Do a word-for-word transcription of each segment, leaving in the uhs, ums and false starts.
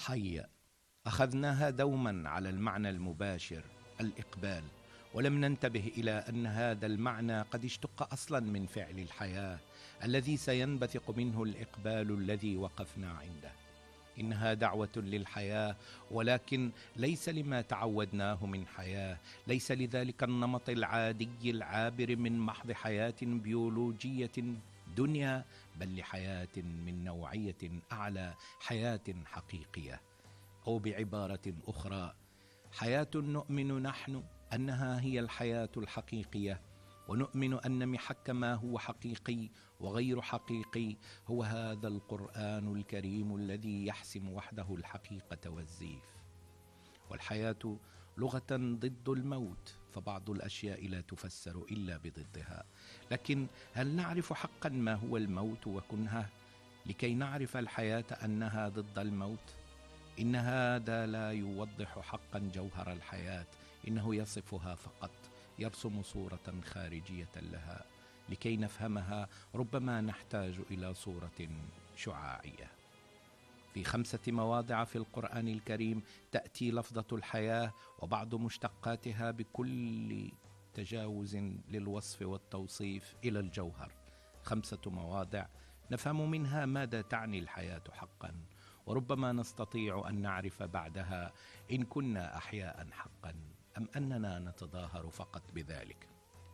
حي أخذناها دوما على المعنى المباشر الإقبال، ولم ننتبه إلى أن هذا المعنى قد اشتق أصلا من فعل الحياة الذي سينبثق منه الإقبال الذي وقفنا عنده. إنها دعوة للحياة، ولكن ليس لما تعودناه من حياة، ليس لذلك النمط العادي العابر من محض حياة بيولوجية دنيا، بل لحياة من نوعية أعلى، حياة حقيقية، أو بعبارة أخرى حياة نؤمن نحن أنها هي الحياة الحقيقية، ونؤمن أن محك ما هو حقيقي وغير حقيقي هو هذا القرآن الكريم الذي يحسم وحده الحقيقة والزيف. والحياة لغة ضد الموت، فبعض الأشياء لا تفسر إلا بضدها. لكن هل نعرف حقا ما هو الموت وكنهه لكي نعرف الحياة أنها ضد الموت؟ إن هذا لا يوضح حقا جوهر الحياة، إنه يصفها فقط، يرسم صورة خارجية لها. لكي نفهمها ربما نحتاج إلى صورة شعاعية. في خمسة مواضع في القرآن الكريم تأتي لفظة الحياة وبعض مشتقاتها بكل تجاوز للوصف والتوصيف إلى الجوهر. خمسة مواضع نفهم منها ماذا تعني الحياة حقا، وربما نستطيع أن نعرف بعدها إن كنا أحياء حقا أم أننا نتظاهر فقط بذلك.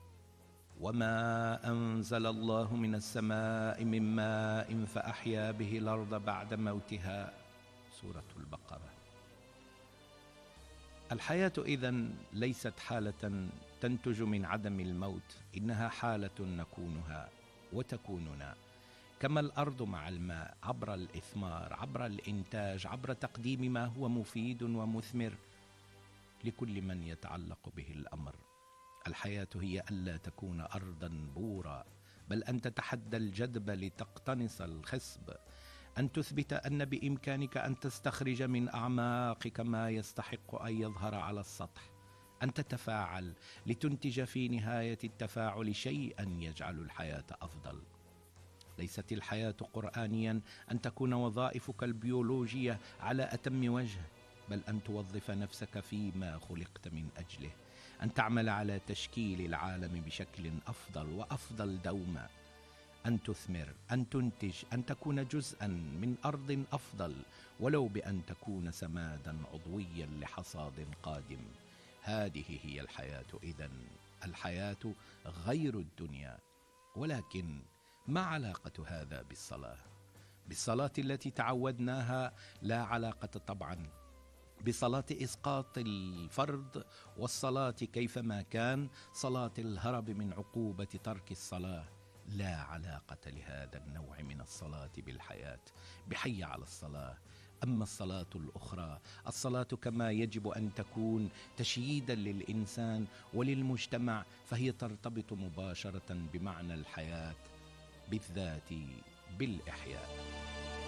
وما أنزل الله من السماء من ماء فأحيا به الأرض بعد موتها، سورة البقرة. الحياة إذن ليست حالة تنتج من عدم الموت، إنها حالة نكونها وتكوننا، كما الأرض مع الماء، عبر الإثمار، عبر الإنتاج، عبر تقديم ما هو مفيد ومثمر لكل من يتعلق به الأمر. الحياة هي ألا تكون أرضا بورا، بل أن تتحدى الجدب لتقتنص الخصب، أن تثبت أن بإمكانك أن تستخرج من أعماقك ما يستحق أن يظهر على السطح، أن تتفاعل لتنتج في نهاية التفاعل شيئا يجعل الحياة أفضل. ليست الحياة قرآنيا أن تكون وظائفك البيولوجية على أتم وجه، بل أن توظف نفسك فيما خلقت من أجله، أن تعمل على تشكيل العالم بشكل أفضل وأفضل دوما، أن تثمر، أن تنتج، أن تكون جزءا من أرض أفضل، ولو بأن تكون سمادا عضويا لحصاد قادم. هذه هي الحياة إذن، الحياة غير الدنيا. ولكن ما علاقة هذا بالصلاة؟ بالصلاة التي تعودناها لا علاقة طبعا بصلاة إسقاط الفرض، والصلاة كيفما كان، صلاة الهرب من عقوبة ترك الصلاة. لا علاقة لهذا النوع من الصلاة بالحياة، بحي على الصلاة. أما الصلاة الأخرى، الصلاة كما يجب أن تكون تشييدا للإنسان وللمجتمع، فهي ترتبط مباشرة بمعنى الحياة، بالذات بالإحياء.